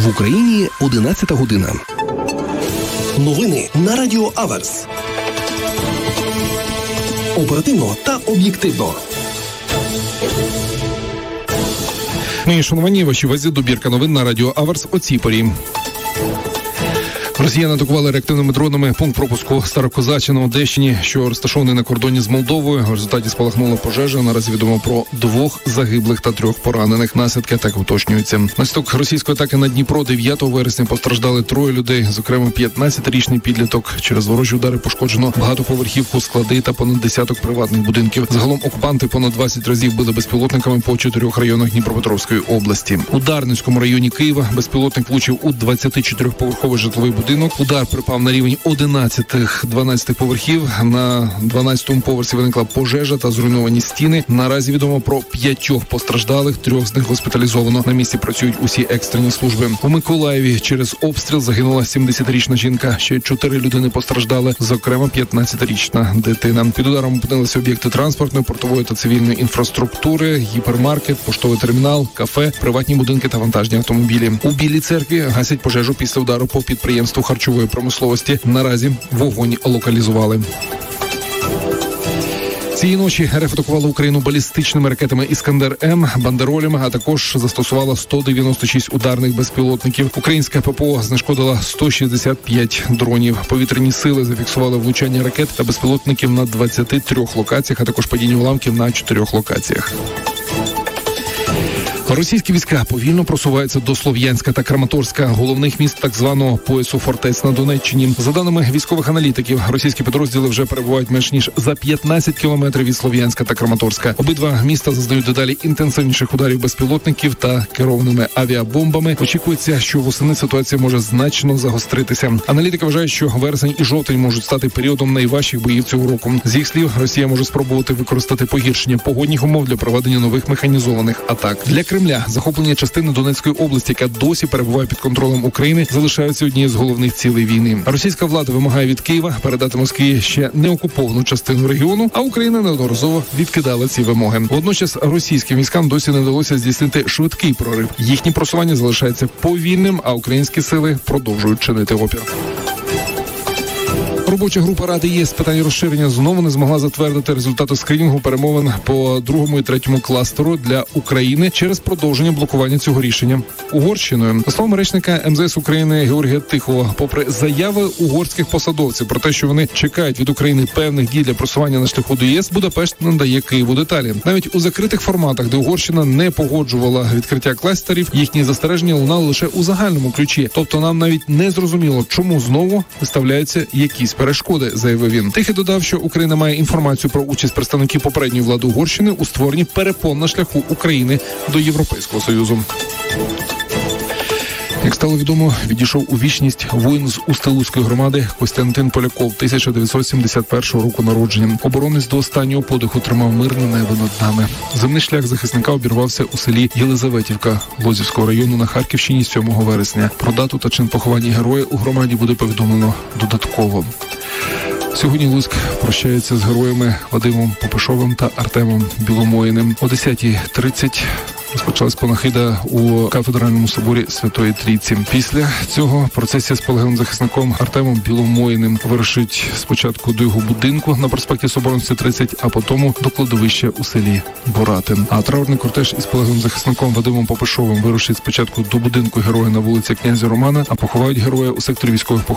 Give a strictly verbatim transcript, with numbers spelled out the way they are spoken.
В Україні одинадцята година. Новини на Радіо Аверс. Оперативно та об'єктивно. Нині, шановані, вашій увазі добірка новин на Радіо Аверс о цій порі. Росіяни атакували реактивними дронами пункт пропуску Старокозаччина на Одещині, що розташований на кордоні з Молдовою. В результаті спалахнула пожежа. Наразі відомо про двох загиблих та трьох поранених. Наслідки атаки уточнюються. Наслідок російської атаки на Дніпро дев'ятого вересня постраждали троє людей, зокрема п'ятнадцятирічний підліток. Через ворожі удари пошкоджено багатоповерхівку, склади та понад десяток приватних будинків. Загалом окупанти понад двадцять разів били безпілотниками по чотирьох районах Дніпропетровської області. У Дарницькому районі Києва безпілотник влучив у двадцятичотирьохповерховий житловий будинок. Удар припав на рівень одинадцяти-дванадцяти поверхів. На дванадцятому поверсі виникла пожежа та зруйновані стіни. Наразі відомо про п'ятьох постраждалих, трьох з них госпіталізовано. На місці працюють усі екстрені служби. У Миколаєві через обстріл загинула сімдесятирічна жінка. Ще чотири людини постраждали, зокрема п'ятнадцятирічна дитина. Під ударом опинилися об'єкти транспортної, портової та цивільної інфраструктури, гіпермаркет, поштовий термінал, кафе, приватні будинки та вантажні автомобілі. У Білій Церкві гасять пожежу після удару по підприємству харчової промисловості. Наразі вогонь локалізували. Цієї ночі РФ атакувала Україну балістичними ракетами «Іскандер-М», «Бандеролями», а також застосувала сто дев'яносто шість ударних безпілотників. Українська ППО знешкодила сто шістдесят п'ять дронів. Повітряні сили зафіксували влучання ракет та безпілотників на двадцяти трьох локаціях, а також падіння уламків на чотирьох локаціях. Російські війська повільно просуваються до Слов'янська та Краматорська, головних міст так званого поясу фортець на Донеччині. За даними військових аналітиків, російські підрозділи вже перебувають менш ніж за п'ятнадцять кілометрів від Слов'янська та Краматорська. Обидва міста зазнають дедалі інтенсивніших ударів безпілотників та керованими авіабомбами. Очікується, що восени ситуація може значно загостритися. Аналітики вважають, що вересень і жовтень можуть стати періодом найважчих боїв цього року. З їх слів, Росія може спробувати використати погіршення погодних умов для проведення нових механізованих атак. Для Кремля захоплення частини Донецької області, яка досі перебуває під контролем України, залишається однією з головних цілей війни. Російська влада вимагає від Києва передати Москві ще не окуповану частину регіону, а Україна неодноразово відкидала ці вимоги. Водночас російським військам досі не вдалося здійснити швидкий прорив. Їхнє просування залишається повільним, а українські сили продовжують чинити опір. Робоча група Ради ЄС з питань розширення знову не змогла затвердити результати скринінгу перемовин по другому і третьому кластеру для України через продовження блокування цього рішення Угорщиною. За словами речника ем зе ес України Георгія Тихого, попри заяви угорських посадовців про те, що вони чекають від України певних дій для просування на шляху до ЄС, Будапешт надає Києву деталі. Навіть у закритих форматах, де Угорщина не погоджувала відкриття кластерів, їхні застереження лунали лише у загальному ключі. Тобто нам навіть не зрозуміло, чому знову виставляються якісь перешкоди, заявив він. Тихий додав, що Україна має інформацію про участь представників попередньої влади Угорщини у створенні перепон на шляху України до Європейського Союзу. Як стало відомо, відійшов у вічність воїн з Устилузької громади Костянтин Поляков, тисяча дев'ятсот сімдесят першого року народження. Оборонець до останнього подиху тримав мирне небо над нами. Земний шлях захисника обірвався у селі Єлизаветівка Лозівського району на Харківщині сьомого вересня. Про дату та чин поховання героя у громаді буде повідомлено додатково. Сьогодні Луцьк прощається з героями Вадимом Попишовим та Артемом Біломоїним. О десятій тридцять розпочалась панахида у кафедральному соборі Святої Трійці. Після цього процесія з полеглим захисником Артемом Біломоїним вирушить спочатку до його будинку на проспекті Соборності тридцять, а потім до кладовища у селі Боратин. А траурний кортеж із полеглим захисником Вадимом Попишовим вирушить спочатку до будинку героя на вулиці Князя Романа, а поховають героя у секторі військових поховань